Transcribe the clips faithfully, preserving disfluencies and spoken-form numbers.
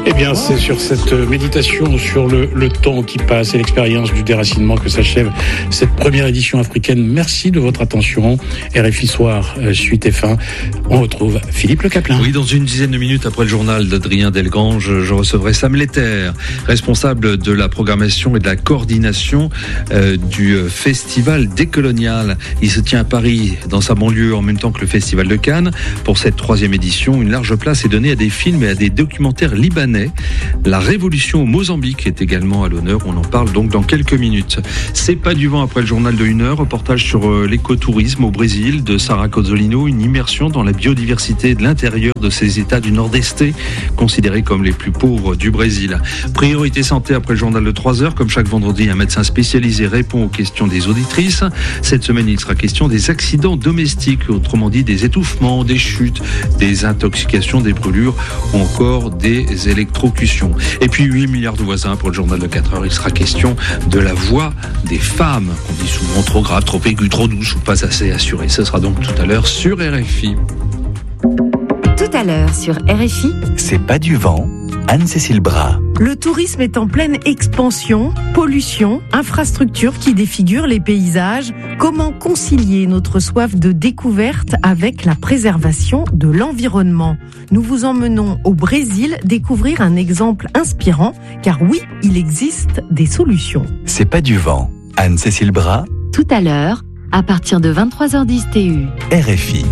Eh bien, c'est sur cette méditation sur le, le temps qui passe et l'expérience du déracinement que s'achève cette première édition africaine. Merci de votre attention. R F I Soir, euh, suite F un. On retrouve Philippe Le Caplin. Oui, dans une dizaine de minutes après le journal d'Adrien Delgrange, je recevrai Sam Letter, responsable de la programmation et de la coordination euh, du festival décolonial. Il se tient à Paris, dans sa banlieue, en même temps que le festival de Cannes. Pour cette troisième édition, une large place est donnée à des films et à des documentaires libanais. La révolution au Mozambique est également à l'honneur. On en parle donc dans quelques minutes. C'est pas du vent après le journal de une heure. Reportage sur l'écotourisme au Brésil de Sarah Cozzolino. Une immersion dans la biodiversité de l'intérieur de ces États du Nord-Est, considérés comme les plus pauvres du Brésil. Priorité santé après le journal de trois heures. Comme chaque vendredi, un médecin spécialisé répond aux questions des auditrices. Cette semaine, il sera question des accidents domestiques, autrement dit des étouffements, des chutes, des intoxications, des brûlures ou encore des électrocutions. Et puis huit milliards de voisins pour le journal de quatre heures. Il sera question de la voix des femmes, qu'on dit souvent trop grave, trop aiguë, trop douce ou pas assez assurée. Ce sera donc tout à l'heure sur R F I. Tout à l'heure sur R F I. C'est pas du vent. Anne-Cécile Bras. Le tourisme est en pleine expansion, pollution, infrastructures qui défigurent les paysages. Comment concilier notre soif de découverte avec la préservation de l'environnement ? Nous vous emmenons au Brésil découvrir un exemple inspirant, car oui, il existe des solutions. C'est pas du vent. Anne-Cécile Bras. Tout à l'heure, à partir de vingt-trois heures dix T U. R F I.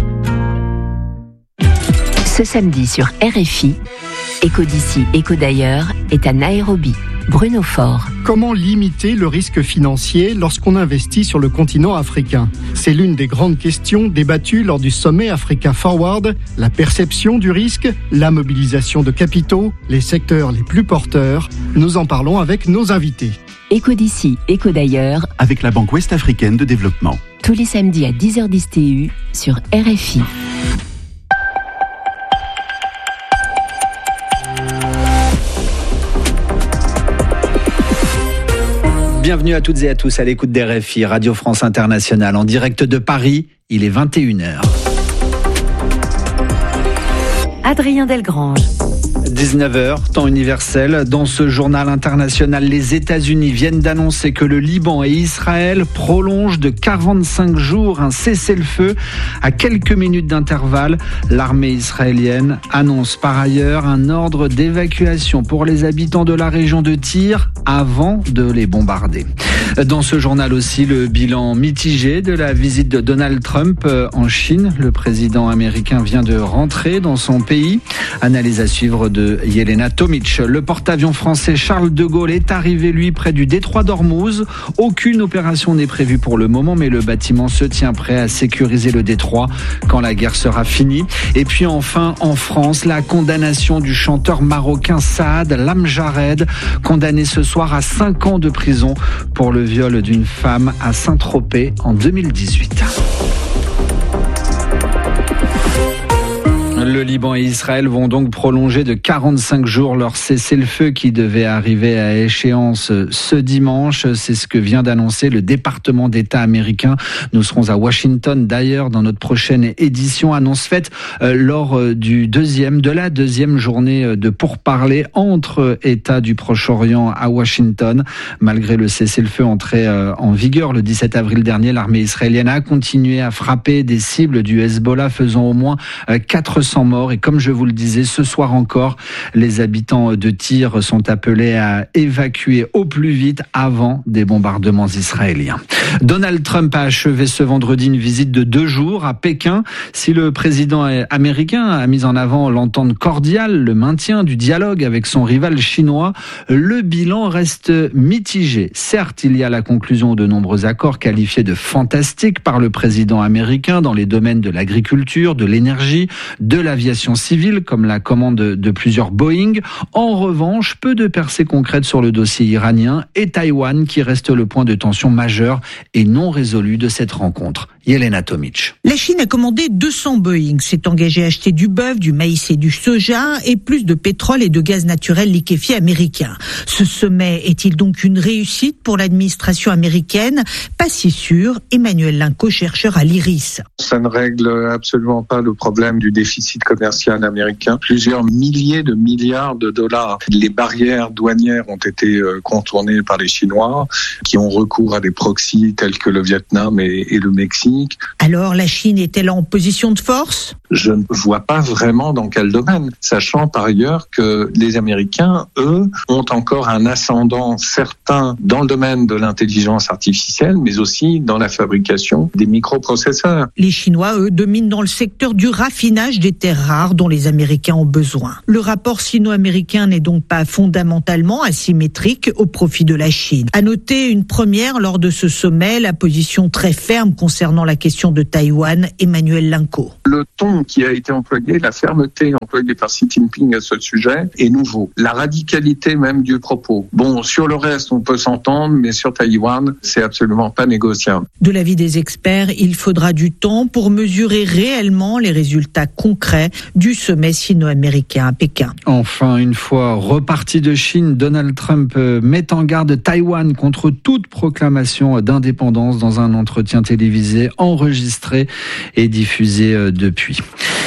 Ce samedi sur R F I, Éco d'ici, éco d'ailleurs est à Nairobi. Bruno Faure. Comment limiter le risque financier lorsqu'on investit sur le continent africain ? C'est l'une des grandes questions débattues lors du sommet Africa Forward. La perception du risque, la mobilisation de capitaux, les secteurs les plus porteurs. Nous en parlons avec nos invités. Éco d'ici, éco d'ailleurs. Avec la Banque Ouest-Africaine de Développement. Tous les samedis à dix heures dix T U sur R F I. Bienvenue à toutes et à tous à l'écoute d'R F I, Radio France Internationale, en direct de Paris, il est vingt et une heures. Adrien Delgrange. dix-neuf heures, temps universel. Dans ce journal international, les États-Unis viennent d'annoncer que le Liban et Israël prolongent de quarante-cinq jours un cessez-le-feu à quelques minutes d'intervalle. L'armée israélienne annonce par ailleurs un ordre d'évacuation pour les habitants de la région de Tyr avant de les bombarder. Dans ce journal aussi, le bilan mitigé de la visite de Donald Trump en Chine. Le président américain vient de rentrer dans son pays. Analyse à suivre de Yelena Tomic. Le porte-avions français Charles de Gaulle est arrivé, lui, près du détroit d'Ormuz. Aucune opération n'est prévue pour le moment, mais le bâtiment se tient prêt à sécuriser le détroit quand la guerre sera finie. Et puis enfin, en France, la condamnation du chanteur marocain Saad Lamjared, condamné ce soir à cinq ans de prison pour le viol d'une femme à Saint-Tropez en deux mille dix-huit. Le Liban et Israël vont donc prolonger de quarante-cinq jours leur cessez-le-feu qui devait arriver à échéance ce dimanche. C'est ce que vient d'annoncer le département d'État américain. Nous serons à Washington d'ailleurs dans notre prochaine édition. Annonce faite lors du deuxième, de la deuxième journée de pourparlers entre États du Proche-Orient à Washington. Malgré le cessez-le-feu entré en vigueur le dix-sept avril dernier, l'armée israélienne a continué à frapper des cibles du Hezbollah, faisant au moins quatre cents morts. Et comme je vous le disais, ce soir encore, les habitants de Tyr sont appelés à évacuer au plus vite avant des bombardements israéliens. Donald Trump a achevé ce vendredi une visite de deux jours à Pékin. Si le président américain a mis en avant l'entente cordiale, le maintien du dialogue avec son rival chinois, le bilan reste mitigé. Certes, il y a la conclusion de nombreux accords qualifiés de fantastiques par le président américain dans les domaines de l'agriculture, de l'énergie, de l'aviation civile, comme la commande de plusieurs Boeing. En revanche, peu de percées concrètes sur le dossier iranien et Taïwan, qui reste le point de tension majeur et non résolu de cette rencontre. Yelena Tomic. La Chine a commandé deux cents Boeing, s'est engagée à acheter du bœuf, du maïs et du soja et plus de pétrole et de gaz naturel liquéfié américain. Ce sommet est-il donc une réussite pour l'administration américaine ? Pas si sûr. Emmanuel Linco, chercheur à l'I R I S. Ça ne règle absolument pas le problème du déficit commercial américain. Plusieurs milliers de milliards de dollars. Les barrières douanières ont été contournées par les Chinois qui ont recours à des proxys tels que le Vietnam et, et le Mexique. Alors la Chine est-elle en position de force ? Je ne vois pas vraiment dans quel domaine, sachant par ailleurs que les Américains, eux, ont encore un ascendant certain dans le domaine de l'intelligence artificielle, mais aussi dans la fabrication des microprocesseurs. Les Chinois, eux, dominent dans le secteur du raffinage des terres rares dont les Américains ont besoin. Le rapport sino-américain n'est donc pas fondamentalement asymétrique au profit de la Chine. À noter une première lors de ce sommet, la position très ferme concernant la question de Taïwan, Emmanuel Linco. Le ton qui a été employé, la fermeté employée par Xi Jinping à ce sujet est nouveau. La radicalité même du propos. Bon, sur le reste, on peut s'entendre, mais sur Taïwan, c'est absolument pas négociable. De l'avis des experts, il faudra du temps pour mesurer réellement les résultats concrets du sommet sino-américain à Pékin. Enfin, une fois reparti de Chine, Donald Trump met en garde Taïwan contre toute proclamation d'indépendance dans un entretien télévisé enregistré et diffusé depuis.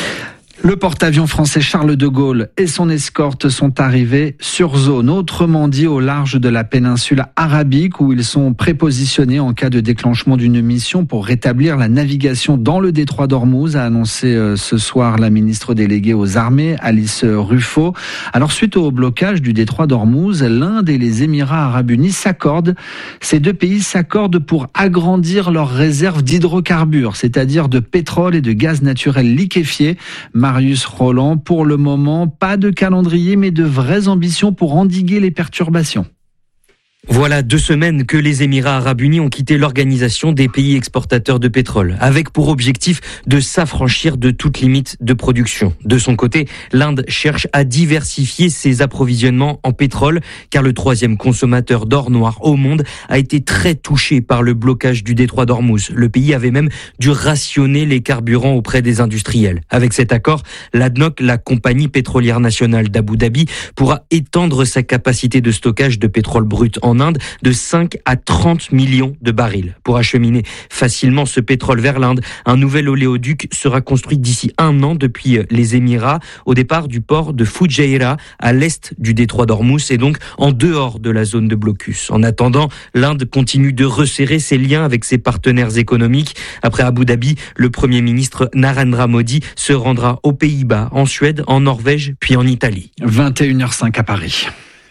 Le porte-avions français Charles de Gaulle et son escorte sont arrivés sur zone, autrement dit au large de la péninsule arabique où ils sont prépositionnés en cas de déclenchement d'une mission pour rétablir la navigation dans le détroit d'Ormuz, a annoncé ce soir la ministre déléguée aux armées, Alice Ruffo. Alors suite au blocage du détroit d'Ormuz, l'Inde et les Émirats arabes unis s'accordent. Ces deux pays s'accordent pour agrandir leurs réserves d'hydrocarbures, c'est-à-dire de pétrole et de gaz naturel liquéfié. Marius Roland, pour le moment, pas de calendrier, mais de vraies ambitions pour endiguer les perturbations. Voilà deux semaines que les Émirats arabes unis ont quitté l'organisation des pays exportateurs de pétrole, avec pour objectif de s'affranchir de toute limite de production. De son côté, l'Inde cherche à diversifier ses approvisionnements en pétrole, car le troisième consommateur d'or noir au monde a été très touché par le blocage du détroit d'Ormuz. Le pays avait même dû rationner les carburants auprès des industriels. Avec cet accord, l'A D N O C, la compagnie pétrolière nationale d'Abu Dhabi, pourra étendre sa capacité de stockage de pétrole brut en Inde de cinq à trente millions de barils. Pour acheminer facilement ce pétrole vers l'Inde, un nouvel oléoduc sera construit d'ici un an depuis les Émirats, au départ du port de Fujairah, à l'est du détroit d'Ormuz et donc en dehors de la zone de blocus. En attendant, l'Inde continue de resserrer ses liens avec ses partenaires économiques. Après Abu Dhabi, le Premier ministre Narendra Modi se rendra aux Pays-Bas, en Suède, en Norvège, puis en Italie. vingt et une heures cinq à Paris.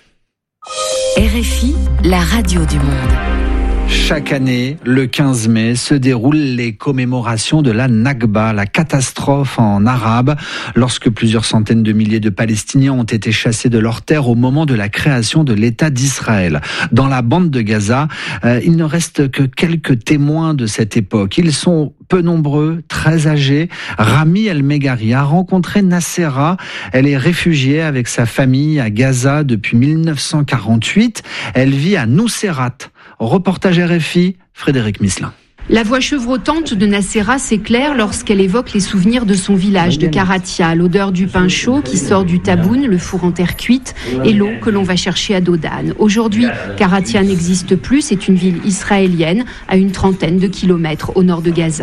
R F I, la radio du monde. Chaque année, le quinze mai, se déroulent les commémorations de la Nakba, la catastrophe en arabe, lorsque plusieurs centaines de milliers de Palestiniens ont été chassés de leurs terres au moment de la création de l'État d'Israël. Dans la bande de Gaza, euh, il ne reste que quelques témoins de cette époque. Ils sont peu nombreux, très âgés. Rami El-Megari a rencontré Nassera. Elle est réfugiée avec sa famille à Gaza depuis mille neuf cent quarante-huit. Elle vit à Nuseirat. Reportage R F I, Frédéric Misselin. La voix chevrotante de Nassera s'éclaire lorsqu'elle évoque les souvenirs de son village de Karatia, l'odeur du pain chaud qui sort du taboun, le four en terre cuite, et l'eau que l'on va chercher à Dodan. Aujourd'hui, Karatia n'existe plus, c'est une ville israélienne à une trentaine de kilomètres au nord de Gaza.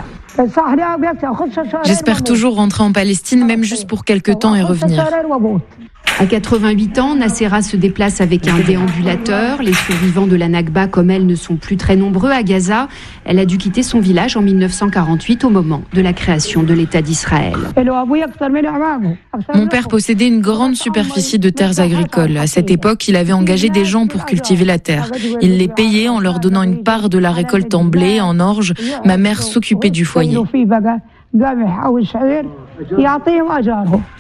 J'espère toujours rentrer en Palestine, même juste pour quelques temps et revenir. À quatre-vingt-huit ans, Nassera se déplace avec un déambulateur. Les survivants de la Nakba, comme elle, ne sont plus très nombreux à Gaza. Elle a dû quitter son village en mille neuf cent quarante-huit au moment de la création de l'État d'Israël. Mon père possédait une grande superficie de terres agricoles. À cette époque, il avait engagé des gens pour cultiver la terre. Il les payait en leur donnant une part de la récolte en blé, en orge. Ma mère s'occupait du foyer.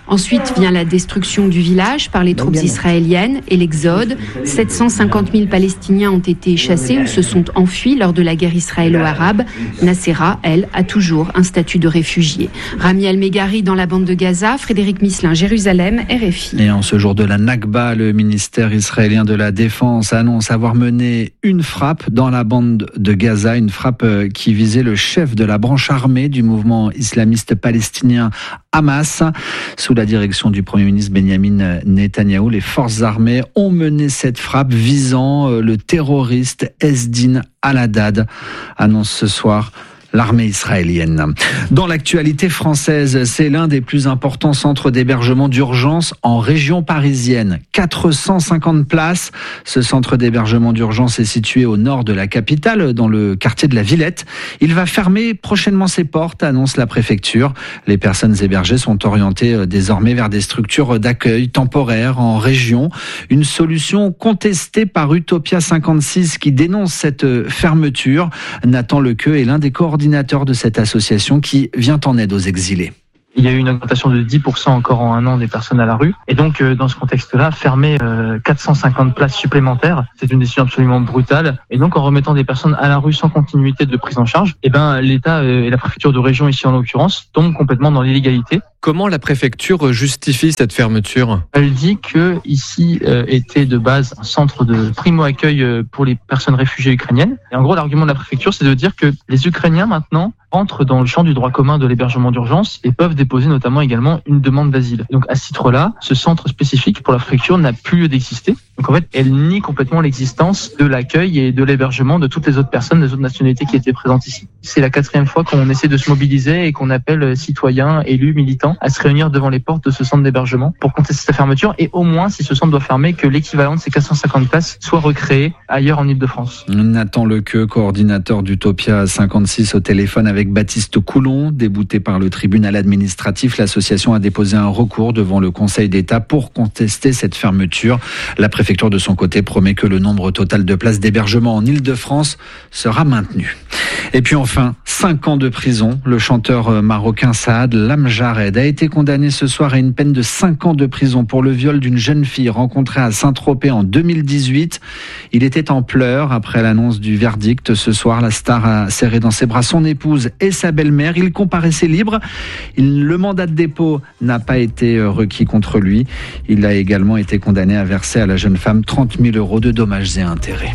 Ensuite vient la destruction du village par les troupes israéliennes et l'exode. sept cent cinquante mille Palestiniens ont été chassés ou se sont enfuis lors de la guerre israélo-arabe. Nacera, elle, a toujours un statut de réfugié. Rami El-Megari dans la bande de Gaza, Frédéric Misselin, Jérusalem, R F I. Et en ce jour de la Nakba, le ministère israélien de la Défense annonce avoir mené une frappe dans la bande de Gaza, une frappe qui visait le chef de la branche armée du mouvement islamiste palestinien Hamas. Sous la direction du Premier ministre Benyamin Netanyahou, les forces armées ont mené cette frappe visant le terroriste Ezdin Al-Haddad, annonce ce soir l'armée israélienne. Dans l'actualité française, c'est l'un des plus importants centres d'hébergement d'urgence en région parisienne. quatre cent cinquante places. Ce centre d'hébergement d'urgence est situé au nord de la capitale, dans le quartier de la Villette. Il va fermer prochainement ses portes, annonce la préfecture. Les personnes hébergées sont orientées désormais vers des structures d'accueil temporaires en région. Une solution contestée par Utopia cinquante-six qui dénonce cette fermeture. Nathan Lequeux est l'un des coordinateurs de cette association qui vient en aide aux exilés. Il y a eu une augmentation de dix pour cent encore en un an des personnes à la rue. Et donc, euh, dans ce contexte-là, fermer euh, quatre cent cinquante places supplémentaires, c'est une décision absolument brutale. Et donc, en remettant des personnes à la rue sans continuité de prise en charge, eh ben, l'État euh, et la préfecture de région, ici en l'occurrence, tombent complètement dans l'illégalité. Comment la préfecture justifie cette fermeture ? Elle dit que ici euh, était de base un centre de primo-accueil euh, pour les personnes réfugiées ukrainiennes. Et en gros, l'argument de la préfecture, c'est de dire que les Ukrainiens, maintenant, entrent dans le champ du droit commun de l'hébergement d'urgence et peuvent déposer notamment également une demande d'asile. Donc à ce titre-là, ce centre spécifique pour la préfecture n'a plus lieu d'exister. Donc en fait, elle nie complètement l'existence de l'accueil et de l'hébergement de toutes les autres personnes des autres nationalités qui étaient présentes ici. C'est la quatrième fois qu'on essaie de se mobiliser et qu'on appelle citoyens, élus, militants à se réunir devant les portes de ce centre d'hébergement pour contester sa fermeture et au moins, si ce centre doit fermer, que l'équivalent de ces quatre cent cinquante places soit recréé ailleurs en Ile-de-France. Nathan Lequeux, coordinateur d'Utopia cinquante-six au téléphone avec Baptiste Coulon. Débouté par le tribunal administratif, l'association a déposé un recours devant le Conseil d'État pour contester cette fermeture. La préfecture de son côté promet que le nombre total de places d'hébergement en Ile-de-France sera maintenu. Et puis enfin, cinq ans de prison. Le chanteur marocain Saad Lamjared a été condamné ce soir à une peine de cinq ans de prison pour le viol d'une jeune fille rencontrée à Saint-Tropez en deux mille dix-huit. Il était en pleurs après l'annonce du verdict. Ce soir, la star a serré dans ses bras son épouse et sa belle-mère. Il comparaissait libre. Il, le mandat de dépôt n'a pas été requis contre lui. Il a également été condamné à verser à la jeune femme trente mille euros de dommages et intérêts.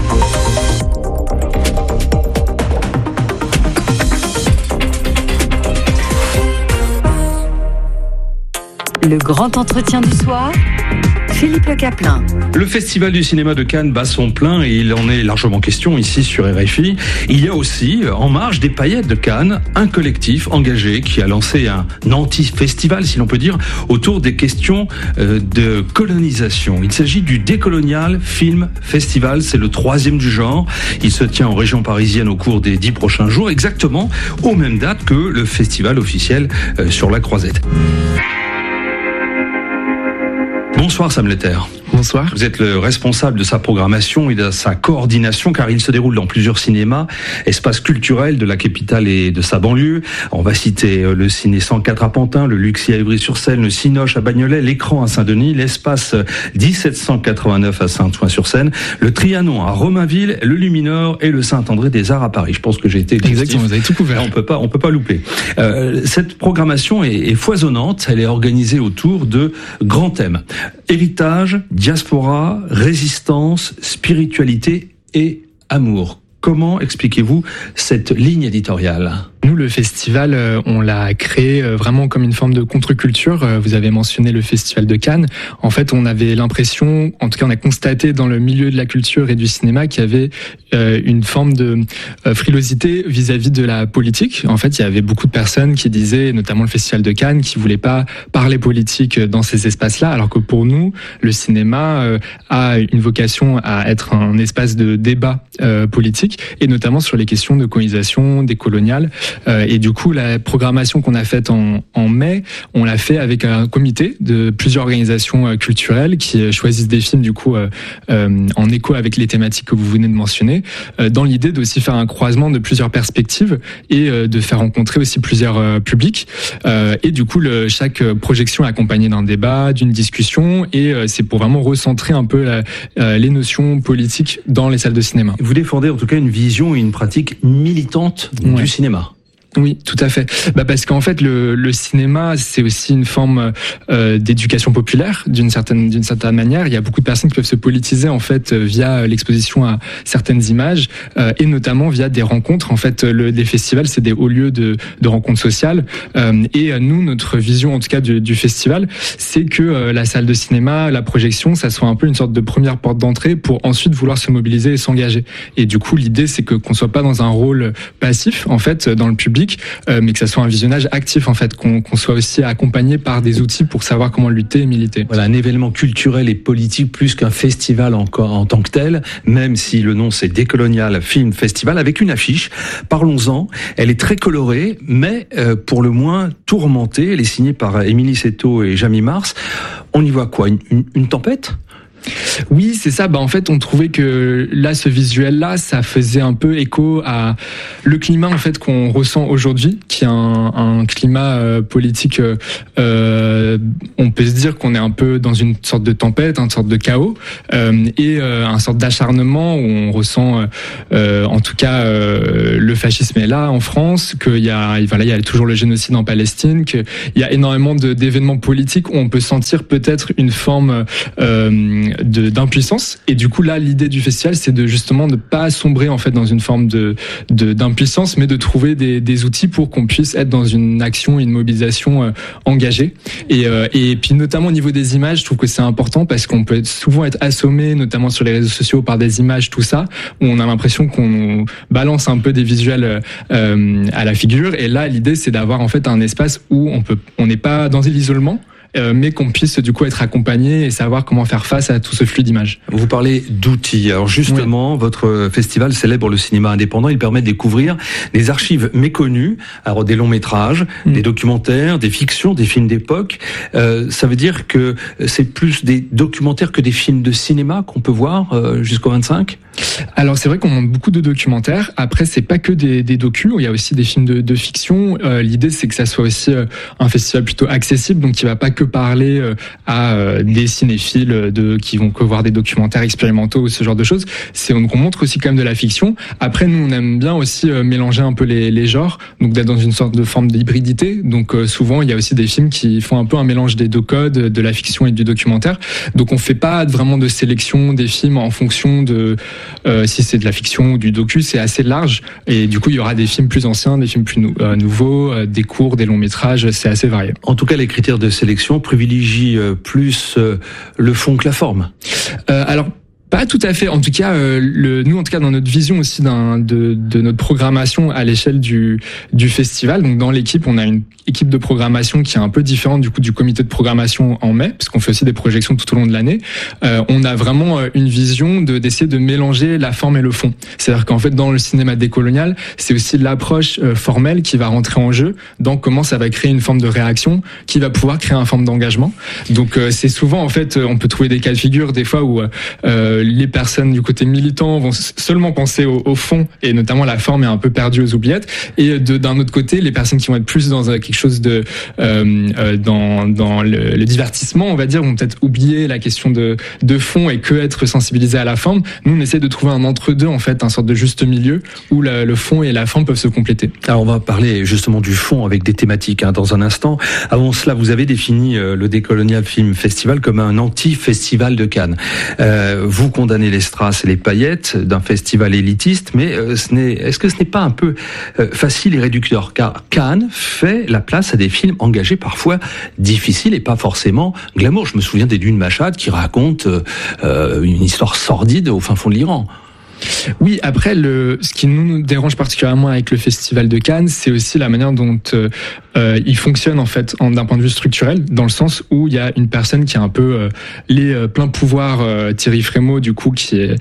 Le grand entretien du soir, Philippe Le Caplin. Le Festival du cinéma de Cannes bat son plein et il en est largement question ici sur R F I. Il y a aussi, en marge des paillettes de Cannes, un collectif engagé qui a lancé un anti-festival, si l'on peut dire, autour des questions de colonisation. Il s'agit du Décolonial Film Festival, c'est le troisième du genre. Il se tient en région parisienne au cours des dix prochains jours, exactement aux mêmes dates que le festival officiel sur la Croisette. Bonsoir Sam Letter. Bonsoir. Vous êtes le responsable de sa programmation et de sa coordination car il se déroule dans plusieurs cinémas, espaces culturels de la capitale et de sa banlieue. On va citer le Ciné cent quatre à Pantin, le Luxi à Ivry-sur-Seine, le Cinoche à Bagnolet, l'Écran à Saint-Denis, l'espace dix-sept cent quatre-vingt-neuf à Saint-Ouen-sur-Seine, le Trianon à Romainville, le Luminor et le Saint-André des Arts à Paris. Je pense que j'ai été exhaustif. Exactement, vous avez tout couvert. On peut pas, on peut pas louper. Euh, cette programmation est, est foisonnante. Elle est organisée autour de grands thèmes. Héritage, diaspora, résistance, spiritualité et amour. Comment expliquez-vous cette ligne éditoriale ? Nous, le festival, on l'a créé vraiment comme une forme de contre-culture. Vous avez mentionné le festival de Cannes. En fait, on avait l'impression, en tout cas on a constaté dans le milieu de la culture et du cinéma qu'il y avait une forme de frilosité vis-à-vis de la politique. En fait, il y avait beaucoup de personnes qui disaient, notamment le festival de Cannes, qui voulaient pas parler politique dans ces espaces-là, alors que pour nous, le cinéma a une vocation à être un espace de débat politique, et notamment sur les questions de colonisation, décoloniale. Euh, et du coup, la programmation qu'on a faite en, en mai, on l'a fait avec un comité de plusieurs organisations euh, culturelles qui euh, choisissent des films du coup euh, euh, en écho avec les thématiques que vous venez de mentionner, euh, dans l'idée d'aussi faire un croisement de plusieurs perspectives et euh, de faire rencontrer aussi plusieurs euh, publics. Euh, et du coup, le, chaque projection est accompagnée d'un débat, d'une discussion, et euh, c'est pour vraiment recentrer un peu la, euh, les notions politiques dans les salles de cinéma. Vous défendez en tout cas une vision et une pratique militante ouais. du cinéma. Oui, tout à fait. Bah parce qu'en fait, le, le cinéma, c'est aussi une forme euh, d'éducation populaire, d'une certaine d'une certaine manière. Il y a beaucoup de personnes qui peuvent se politiser en fait via l'exposition à certaines images euh, et notamment via des rencontres. En fait, le, des festivals, c'est des hauts lieux de, de rencontres sociales. Euh, et nous, notre vision, en tout cas du, du festival, c'est que euh, la salle de cinéma, la projection, ça soit un peu une sorte de première porte d'entrée pour ensuite vouloir se mobiliser et s'engager. Et du coup, l'idée, c'est que qu'on soit pas dans un rôle passif, en fait, dans le public. Euh, mais que ça soit un visionnage actif en fait, qu'on, qu'on soit aussi accompagné par des outils pour savoir comment lutter et militer. Voilà, un événement culturel et politique plus qu'un festival encore en tant que tel, même si le nom c'est Décolonial Film Festival, avec une affiche. Parlons-en. Elle est très colorée, mais euh, pour le moins tourmentée. Elle est signée par Émilie Seto et Jamie Mars. On y voit quoi, une, une, une tempête ? Oui, c'est ça. Bah, en fait, on trouvait que là, ce visuel-là, ça faisait un peu écho à le climat, en fait, qu'on ressent aujourd'hui, qui est un, un climat euh, politique, euh, on peut se dire qu'on est un peu dans une sorte de tempête, une sorte de chaos, euh, et euh, un sorte d'acharnement où on ressent, euh, en tout cas, euh, le fascisme est là en France, qu'il y a, voilà, il y a toujours le génocide en Palestine, qu'il y a énormément de, d'événements politiques où on peut sentir peut-être une forme euh, De, d'impuissance. Et du coup, là, l'idée du festival, c'est de justement ne pas sombrer en fait dans une forme de, de d'impuissance, mais de trouver des, des outils pour qu'on puisse être dans une action, une mobilisation euh, engagée. Et, euh, et puis notamment au niveau des images, je trouve que c'est important parce qu'on peut souvent être assommé, notamment sur les réseaux sociaux, par des images, tout ça, où on a l'impression qu'on balance un peu des visuels euh, à la figure. Et là, l'idée, c'est d'avoir en fait un espace où on peut, on n'est pas dans l'isolement, mais qu'on puisse du coup être accompagné et savoir comment faire face à tout ce flux d'images. Vous parlez d'outils. Alors justement, oui. Votre festival célèbre le cinéma indépendant. Il permet de découvrir des archives méconnues, alors des longs métrages, mmh. des documentaires, des fictions, des films d'époque. Euh, ça veut dire que c'est plus des documentaires que des films de cinéma qu'on peut voir euh, jusqu'au vingt-cinq. Alors c'est vrai qu'on montre beaucoup de documentaires. Après, c'est pas que des, des docus. Il y a aussi des films de, de fiction. Euh, l'idée, c'est que ça soit aussi euh, un festival plutôt accessible, donc qui va pas que parler à des cinéphiles de, qui vont que voir des documentaires expérimentaux ou ce genre de choses. C'est, on, on montre aussi quand même de la fiction. Après, nous, on aime bien aussi mélanger un peu les, les genres, donc d'être dans une sorte de forme d'hybridité. Donc souvent, il y a aussi des films qui font un peu un mélange des deux codes, de la fiction et du documentaire. Donc on fait pas vraiment de sélection des films en fonction de euh, si c'est de la fiction ou du docu, c'est assez large. Et du coup, il y aura des films plus anciens, des films plus nou- euh, nouveaux, euh, des courts, des longs métrages, c'est assez varié. En tout cas, les critères de sélection privilégie plus le fond que la forme. Euh, alors, pas tout à fait. En tout cas, euh, le, nous, en tout cas, dans notre vision aussi d'un, de, de notre programmation à l'échelle du, du festival, donc dans l'équipe, on a une équipe de programmation qui est un peu différente du coup du comité de programmation en mai, parce qu'on fait aussi des projections tout au long de l'année. Euh, on a vraiment une vision de d'essayer de mélanger la forme et le fond. C'est-à-dire qu'en fait, dans le cinéma décolonial, c'est aussi l'approche euh, formelle qui va rentrer en jeu dans comment ça va créer une forme de réaction qui va pouvoir créer une forme d'engagement. Donc, euh, c'est souvent, en fait, on peut trouver des cas de figure des fois où euh, les personnes du côté militant vont seulement penser au, au fond et notamment la forme est un peu perdue aux oubliettes. Et de, d'un autre côté, les personnes qui vont être plus dans quelque chose de euh, euh, dans dans le, le divertissement, on va dire, vont peut-être oublier la question de de fond et que être sensibilisé à la forme. Nous, on essaie de trouver un entre-deux, en fait, un sorte de juste milieu où la, le fond et la forme peuvent se compléter. Alors, on va parler justement du fond avec des thématiques hein, dans un instant. Avant cela, vous avez défini euh, le Décolonial Film Festival comme un anti-festival de Cannes. Euh, vous condamnez les strass et les paillettes d'un festival élitiste, mais euh, ce n'est, est-ce que ce n'est pas un peu euh, facile et réducteur ? Car Cannes fait la place à des films engagés parfois difficiles et pas forcément glamour. Je me souviens des Dunes Machad qui racontent euh, une histoire sordide au fin fond de l'Iran. Oui, après, le, ce qui nous dérange particulièrement avec le Festival de Cannes, c'est aussi la manière dont euh, il fonctionne, en fait, en, d'un point de vue structurel, dans le sens où il y a une personne qui a un peu euh, les euh, pleins pouvoirs, euh, Thierry Frémaux, du coup, qui est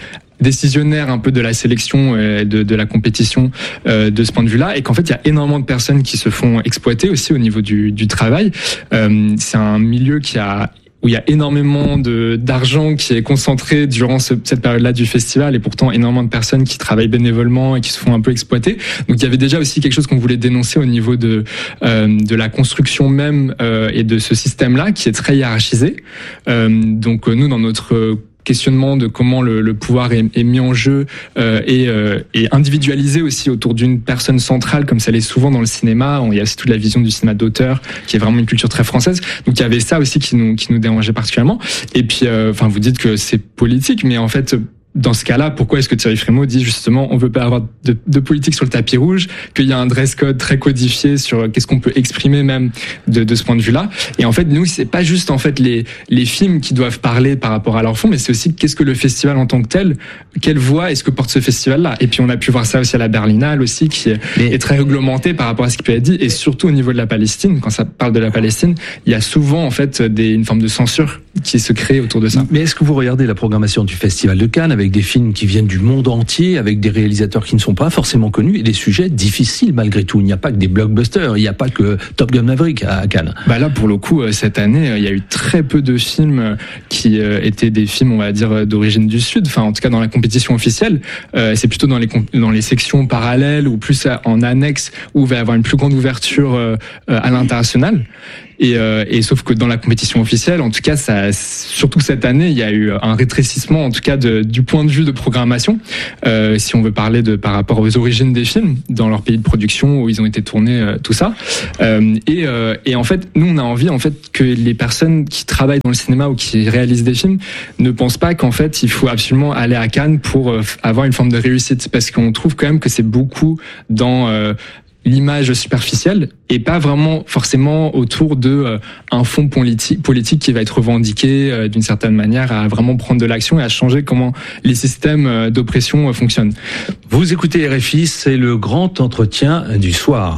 décisionnaire un peu de la sélection et de, de la compétition euh, de ce point de vue-là, et qu'en fait il y a énormément de personnes qui se font exploiter aussi au niveau du, du travail. Euh, c'est un milieu qui a où il y a énormément de d'argent qui est concentré durant ce, cette période-là du festival, et pourtant énormément de personnes qui travaillent bénévolement et qui se font un peu exploiter. Donc il y avait déjà aussi quelque chose qu'on voulait dénoncer au niveau de euh, de la construction même euh, et de ce système-là qui est très hiérarchisé. Euh, donc nous, dans notre questionnement de comment le, le pouvoir est, est mis en jeu euh, et, euh, et individualisé aussi autour d'une personne centrale, comme ça l'est souvent dans le cinéma. Il y a aussi toute la vision du cinéma d'auteur, qui est vraiment une culture très française. Donc il y avait ça aussi qui nous qui nous dérangeait particulièrement. Et puis, euh, enfin, vous dites que c'est politique, mais en fait, dans ce cas-là, pourquoi est-ce que Thierry Frémaux dit justement on veut pas avoir de, de politique sur le tapis rouge, qu'il y a un dress code très codifié sur qu'est-ce qu'on peut exprimer même de, de ce point de vue-là. Et en fait, nous, c'est pas juste en fait les les films qui doivent parler par rapport à leur fond, mais c'est aussi qu'est-ce que le festival en tant que tel, quelle voix est-ce que porte ce festival-là. Et puis on a pu voir ça aussi à la Berlinale aussi, qui est, mais... est très réglementé par rapport à ce qui peut être dit, et surtout au niveau de la Palestine. Quand ça parle de la Palestine, il y a souvent en fait des, une forme de censure qui se crée autour de ça. Mais est-ce que vous regardez la programmation du Festival de Cannes avec des films qui viennent du monde entier, avec des réalisateurs qui ne sont pas forcément connus et des sujets difficiles malgré tout? Il n'y a pas que des blockbusters, il n'y a pas que Top Gun Maverick à Cannes. Bah là, pour le coup, cette année, il y a eu très peu de films qui étaient des films, on va dire, d'origine du Sud. Enfin, en tout cas, dans la compétition officielle, euh, c'est plutôt dans les dans les sections parallèles ou plus en annexe où il va y avoir une plus grande ouverture euh, à l'international. Et, euh, et sauf que dans la compétition officielle, en tout cas, ça, surtout cette année, il y a eu un rétrécissement, en tout cas, de, du point de vue de programmation. Euh, si on veut parler de par rapport aux origines des films dans leur pays de production où ils ont été tournés, euh, tout ça. Euh, et, euh, et en fait, nous, on a envie, en fait, que les personnes qui travaillent dans le cinéma ou qui réalisent des films ne pensent pas qu'en fait, il faut absolument aller à Cannes pour euh, avoir une forme de réussite, parce qu'on trouve quand même que c'est beaucoup dans euh, l'image superficielle et pas vraiment forcément autour de euh, un fond politique politique qui va être revendiqué euh, d'une certaine manière à vraiment prendre de l'action et à changer comment les systèmes euh, d'oppression euh, fonctionnent. Vous écoutez R F I, c'est le grand entretien du soir.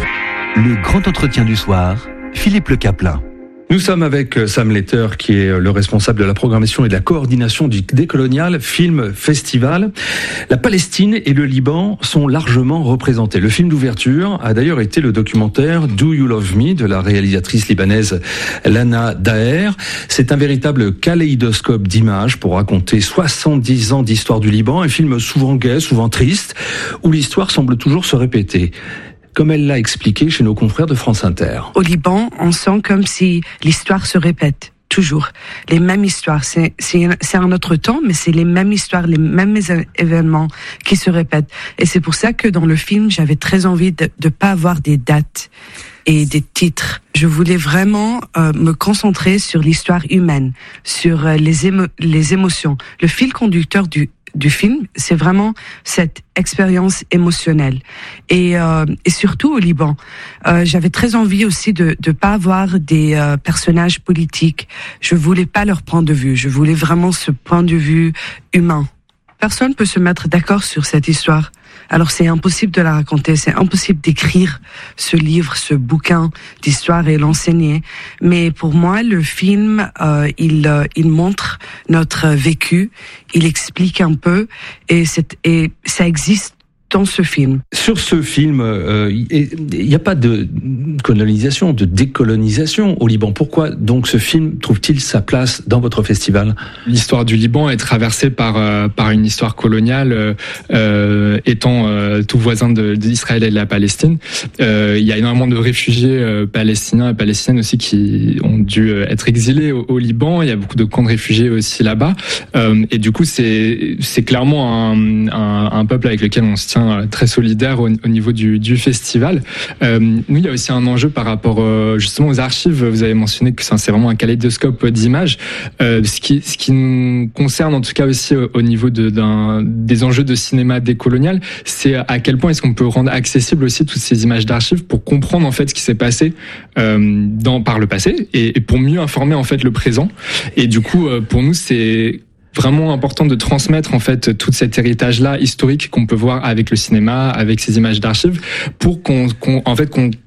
Le grand entretien du soir, Philippe Le Caplin. Nous sommes avec Sam Letter, qui est le responsable de la programmation et de la coordination du Décolonial Film Festival. La Palestine et le Liban sont largement représentés. Le film d'ouverture a d'ailleurs été le documentaire Do You Love Me de la réalisatrice libanaise Lana Daher. C'est un véritable kaléidoscope d'images pour raconter soixante-dix ans d'histoire du Liban, un film souvent gai, souvent triste, où l'histoire semble toujours se répéter, comme elle l'a expliqué chez nos confrères de France Inter. Au Liban, on sent comme si l'histoire se répète, toujours. Les mêmes histoires. C'est, c'est, c'est un autre temps, mais c'est les mêmes histoires, les mêmes événements qui se répètent. Et c'est pour ça que dans le film, j'avais très envie de ne pas avoir des dates et des titres. Je voulais vraiment euh, me concentrer sur l'histoire humaine, sur euh, les, émo- les émotions. Le fil conducteur du du film, c'est vraiment cette expérience émotionnelle. Et, euh, et surtout au Liban, euh, j'avais très envie aussi de ne pas avoir des euh, personnages politiques. Je voulais pas leur point de vue. Je voulais vraiment ce point de vue humain. Personne peut se mettre d'accord sur cette histoire. Alors c'est impossible de la raconter, c'est impossible d'écrire ce livre, ce bouquin d'histoire et l'enseigner. Mais pour moi, le film, euh, il, euh, il montre notre vécu, il explique un peu, et, c'est, et ça existe dans ce film. Sur ce film, euh, il n'y a pas de colonisation, de décolonisation au Liban. Pourquoi donc ce film trouve-t-il sa place dans votre festival ? L'histoire du Liban est traversée par euh, par une histoire coloniale, euh, étant euh, tout voisin de, d'Israël et de la Palestine. Euh, il y a énormément de réfugiés euh, palestiniens et palestiniennes aussi qui ont dû être exilés au, au Liban. Il y a beaucoup de camps de réfugiés aussi là-bas. Euh, et du coup, c'est c'est clairement un, un, un peuple avec lequel on se tient très solidaire au, au niveau du, du festival. Euh, nous, il y a aussi un enjeu par rapport euh, justement aux archives. Vous avez mentionné que c'est vraiment un kaléidoscope d'images. Euh, ce qui, ce qui nous concerne en tout cas aussi au, au niveau de, d'un, des enjeux de cinéma décolonial, c'est à quel point est-ce qu'on peut rendre accessible aussi toutes ces images d'archives pour comprendre en fait ce qui s'est passé euh, dans par le passé et, et pour mieux informer en fait le présent. Et du coup, euh, pour nous, c'est vraiment important de transmettre en fait tout cet héritage là historique qu'on peut voir avec le cinéma, avec ces images d'archives, pour qu'on, qu'on en fait qu'on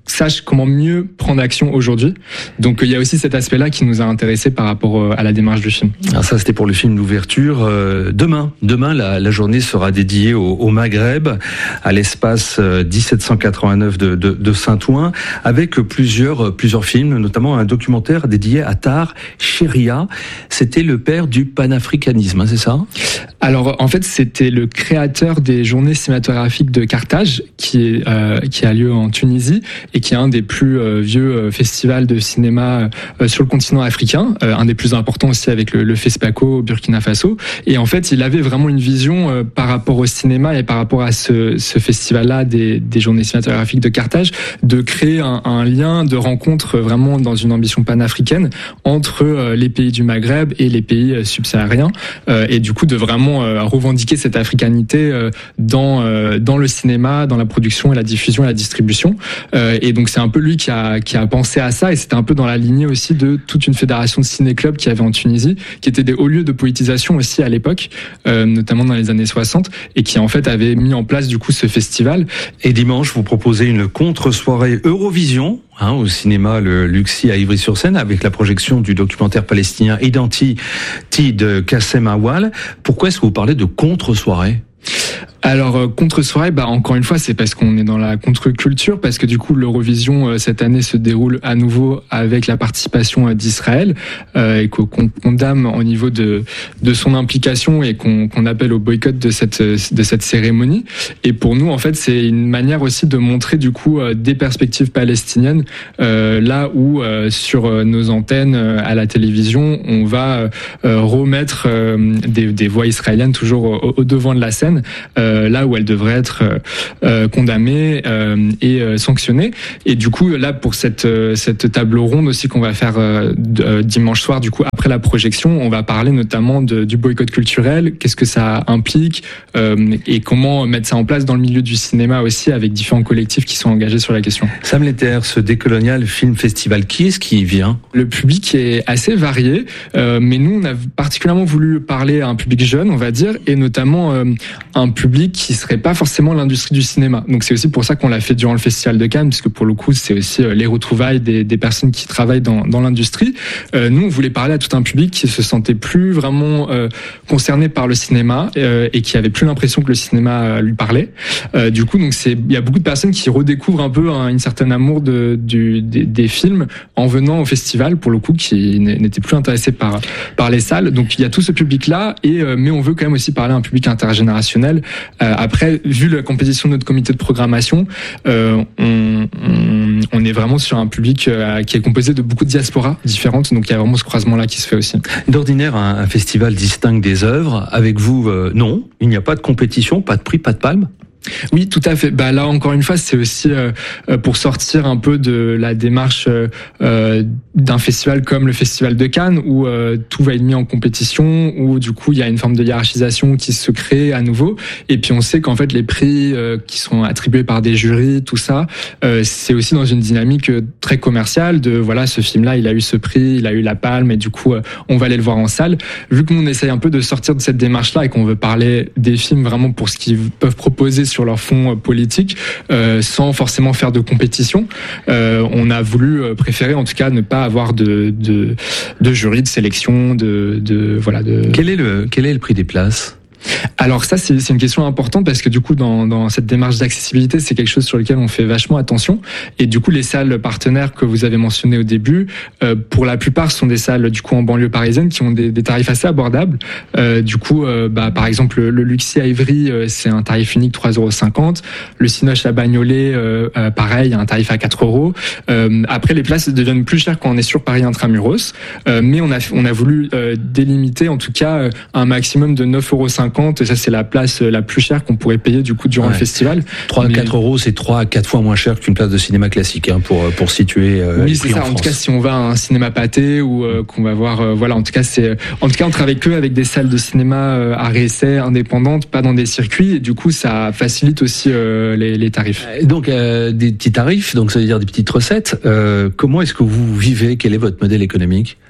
sache comment mieux prendre action aujourd'hui. Donc il y a aussi cet aspect-là qui nous a intéressés par rapport à la démarche du film. Alors ça, c'était pour le film d'ouverture. Euh, demain, demain, la, la journée sera dédiée au, au Maghreb, à l'espace dix-sept cent quatre-vingt-neuf de, de, de Saint-Ouen, avec plusieurs, plusieurs films, notamment un documentaire dédié à Tahar Shehria. C'était le père du panafricanisme, hein, c'est ça ? Alors en fait, c'était le créateur des journées cinématographiques de Carthage, qui, est, euh, qui a lieu en Tunisie, et qui est un des plus euh, vieux euh, festivals de cinéma euh, sur le continent africain, euh, un des plus importants aussi avec le, le FESPACO au Burkina Faso. Et en fait, il avait vraiment une vision euh, par rapport au cinéma et par rapport à ce, ce festival-là des, des journées cinématographiques de Carthage, de créer un, un lien de rencontre vraiment dans une ambition panafricaine entre euh, les pays du Maghreb et les pays euh, subsahariens, euh, et du coup de vraiment euh, revendiquer cette africanité euh, dans euh, dans le cinéma, dans la production et la diffusion et la distribution. Euh, et donc c'est un peu lui qui a qui a pensé à ça, et c'était un peu dans la lignée aussi de toute une fédération de ciné-clubs qu'il y avait en Tunisie, qui étaient des hauts lieux de poétisation aussi à l'époque, euh, notamment dans les années soixante, et qui en fait avait mis en place du coup ce festival. Et dimanche, vous proposez une contre-soirée Eurovision, hein, au cinéma le Luxi à Ivry-sur-Seine, avec la projection du documentaire palestinien Identity de Kassem Awal. Pourquoi est-ce que vous parlez de contre-soirée ? Alors euh, contre-soirée, bah encore une fois, c'est parce qu'on est dans la contre-culture, parce que du coup l'Eurovision euh, cette année se déroule à nouveau avec la participation euh, d'Israël, euh, et qu'on condamne au niveau de de son implication, et qu'on qu'on appelle au boycott de cette de cette cérémonie. Et pour nous, en fait, c'est une manière aussi de montrer du coup euh, des perspectives palestiniennes, euh, là où euh, sur euh, nos antennes euh, à la télévision, on va euh, remettre euh, des des voix israéliennes toujours au, au devant de la scène. Euh, là où elle devrait être euh, condamnée euh, et euh, sanctionnée. Et du coup, là, pour cette, euh, cette table ronde aussi qu'on va faire euh, euh, dimanche soir, du coup, après la projection, on va parler notamment de, du boycott culturel, qu'est-ce que ça implique, euh, et comment mettre ça en place dans le milieu du cinéma aussi, avec différents collectifs qui sont engagés sur la question. Sam Letter, ce Décolonial Film Festival, qui est-ce qui y vient ? Le public est assez varié, euh, mais nous, on a particulièrement voulu parler à un public jeune, on va dire, et notamment euh, un public qui serait pas forcément l'industrie du cinéma. Donc c'est aussi pour ça qu'on l'a fait durant le Festival de Cannes, puisque pour le coup c'est aussi les retrouvailles des, des personnes qui travaillent dans, dans l'industrie. Euh, nous on voulait parler à tout un public qui se sentait plus vraiment euh, concerné par le cinéma, euh, et qui avait plus l'impression que le cinéma lui parlait. Euh, du coup donc c'est il y a beaucoup de personnes qui redécouvrent un peu un une certaine amour de du des, des films en venant au festival, pour le coup, qui n'étaient plus intéressés par par les salles. Donc il y a tout ce public là, et euh, mais on veut quand même aussi parler à un public intergénérationnel. Euh, après, vu la composition de notre comité de programmation, euh, on, on, on est vraiment sur un public euh, qui est composé de beaucoup de diasporas différentes, donc il y a vraiment ce croisement-là qui se fait aussi. D'ordinaire, un, un festival distingue des œuvres. Avec vous, euh, non, il n'y a pas de compétition, pas de prix, pas de palme. Oui, tout à fait. Bah là, encore une fois, c'est aussi euh, pour sortir un peu de la démarche euh, d'un festival comme le Festival de Cannes, où euh, tout va être mis en compétition, où du coup il y a une forme de hiérarchisation qui se crée à nouveau. Et puis on sait qu'en fait les prix euh, qui sont attribués par des jurys, tout ça, euh, c'est aussi dans une dynamique très commerciale. De voilà, ce film-là, il a eu ce prix, il a eu la palme, et du coup euh, on va aller le voir en salle. Vu que nous on essaye un peu de sortir de cette démarche-là et qu'on veut parler des films vraiment pour ce qu'ils peuvent proposer sur leur fond politique, euh, sans forcément faire de compétition. Euh, on a voulu euh, préférer, en tout cas, ne pas avoir de de, de jury, de sélection, de, de voilà. De... Quel est le quel est le prix des places ? Alors ça, c'est, c'est une question importante, parce que du coup, dans, dans cette démarche d'accessibilité, c'est quelque chose sur lequel on fait vachement attention. Et du coup, les salles partenaires que vous avez mentionnées au début, euh, pour la plupart, sont des salles du coup en banlieue parisienne qui ont des, des tarifs assez abordables. Euh, du coup, euh, bah, par exemple, le, le Luxi à Ivry, euh, c'est un tarif unique trois euros cinquante. Le Cinoche à Bagnolet, euh, euh, pareil, un tarif à quatre euros. Euh, après, les places deviennent plus chères quand on est sur Paris intramuros, euh, mais on a on a voulu euh, délimiter, en tout cas, un maximum de neuf euros cinquante. Et ça, c'est la place la plus chère qu'on pourrait payer du coup durant ouais. le festival. trois à quatre euros, c'est trois à quatre fois moins cher qu'une place de cinéma classique, hein, pour pour situer. Euh, oui, c'est ça. En, en tout cas, si on va à un cinéma pâté, ou euh, qu'on va voir, euh, voilà. En tout cas, c'est en tout cas on travaille que avec des salles de cinéma euh, à réessai, indépendantes, pas dans des circuits. Et du coup, ça facilite aussi euh, les, les tarifs. Donc euh, des petits tarifs, donc ça veut dire des petites recettes. Euh, comment est-ce que vous vivez ? Quel est votre modèle économique ?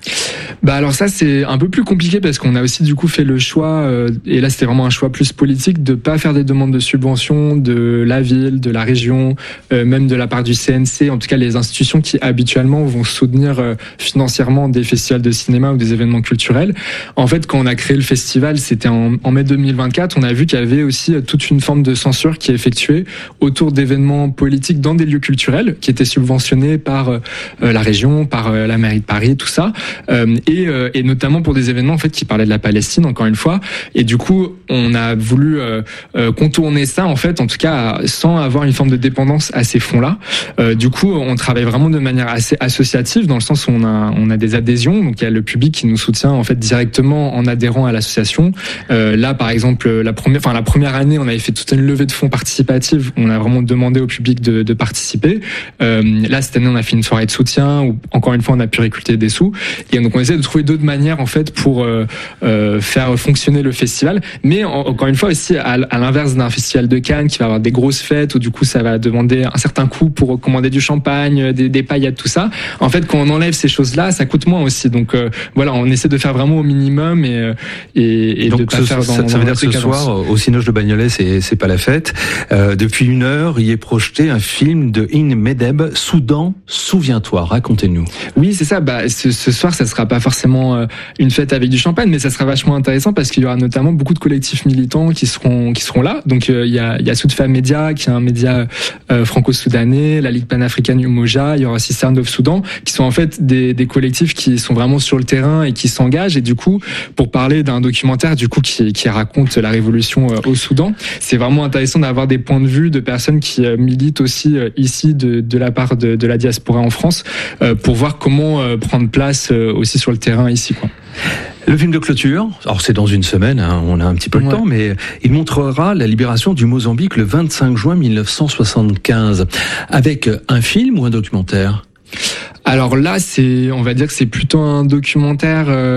Bah alors ça c'est un peu plus compliqué parce qu'on a aussi du coup fait le choix, euh, et là c'était vraiment un choix plus politique, de pas faire des demandes de subventions de la ville, de la région, euh, même de la part du C N C, en tout cas les institutions qui habituellement vont soutenir euh, financièrement des festivals de cinéma ou des événements culturels. En fait, quand on a créé le festival, c'était en, en mai deux mille vingt-quatre, on a vu qu'il y avait aussi toute une forme de censure qui est effectuée autour d'événements politiques dans des lieux culturels qui étaient subventionnés par euh, la région, par euh, la mairie de Paris, tout ça. Euh, et, euh, et notamment pour des événements en fait qui parlaient de la Palestine, encore une fois. Et du coup, on a voulu euh, euh, contourner ça en fait, en tout cas sans avoir une forme de dépendance à ces fonds-là. Euh, du coup, on travaille vraiment de manière assez associative, dans le sens où on a on a des adhésions, donc il y a le public qui nous soutient en fait directement en adhérant à l'association. Euh, là, par exemple, la première, enfin la première année, on avait fait toute une levée de fonds participative. On a vraiment demandé au public de, de participer. Euh, là, cette année, on a fait une soirée de soutien où encore une fois, on a pu récolter des sous. Et donc, on essaie de trouver d'autres manières en fait pour euh, euh, faire fonctionner le festival. Mais en, encore une fois aussi, à, à l'inverse d'un festival de Cannes qui va avoir des grosses fêtes où du coup, ça va demander un certain coût pour commander du champagne, des, des paillettes, tout ça. En fait, quand on enlève ces choses-là, ça coûte moins aussi. Donc euh, voilà, on essaie de faire vraiment au minimum et et, et donc, de pas ce, faire dans, ça, ça veut dire que ce soir, au Cinoche de Bagnolet, c'est c'est pas la fête. Euh, depuis une heure, il est projeté un film de In Medeb, Soudan, souviens-toi. Racontez-nous. Oui, c'est ça. Bah, ce, ce soir, ça sera pas forcément euh, une fête avec du champagne, mais ça sera vachement intéressant parce qu'il y aura notamment beaucoup de collectifs militants qui seront qui seront là. Donc euh, il y a il y a Soudfa Media, qui est un média euh, franco-soudanais, la Ligue panafricaine Umoja, il y aura aussi Sound of Soudan, qui sont en fait des des collectifs qui sont vraiment sur le terrain et qui s'engagent. Et du coup, pour parler d'un documentaire du coup qui qui raconte la révolution euh, au Soudan, c'est vraiment intéressant d'avoir des points de vue de personnes qui euh, militent aussi euh, ici de de la part de de la diaspora en France, euh, pour voir comment euh, prendre place euh, aussi sur le terrain ici, quoi. Le film de clôture, alors c'est dans une semaine, hein, on a un petit peu le ouais. temps, mais il montrera la libération du Mozambique le vingt-cinq juin mille neuf cent soixante-quinze. Avec un film ou un documentaire ? Alors là, c'est, on va dire que c'est plutôt un documentaire. Euh